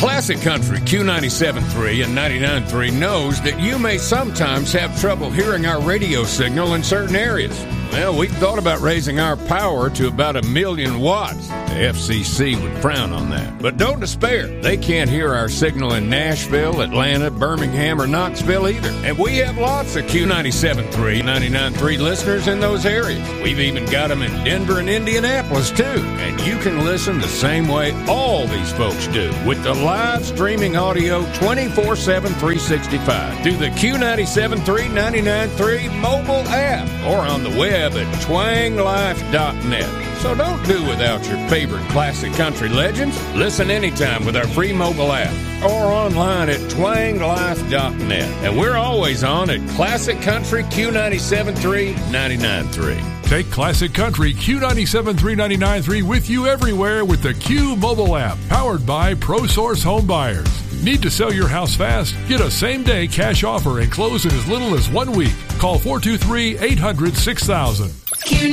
Classic Country Q97.3 and 99.3 knows that you may sometimes have trouble hearing our radio signal in certain areas. Well, we've thought about raising our power to about 1 million watts. The FCC would frown on that. But don't despair. They can't hear our signal in Nashville, Atlanta, Birmingham, or Knoxville either. And we have lots of Q97.3, 99.3 listeners in those areas. We've even got them in Denver and Indianapolis, too. And you can listen the same way all these folks do, with the live streaming audio 24/7, 365 through the Q97.3, 99.3 mobile app or on the web at twanglife.net. So don't do without your favorite classic country legends. Listen anytime with our free mobile app or online at twanglife.net. And we're always on at Classic Country Q97.3, 99.3. Take Classic Country Q97.3, 99.3 with you everywhere with the Q mobile app, powered by ProSource Home Buyers. Need to sell your house fast? Get a same-day cash offer and close in as little as 1 week. Call 423-800-6000.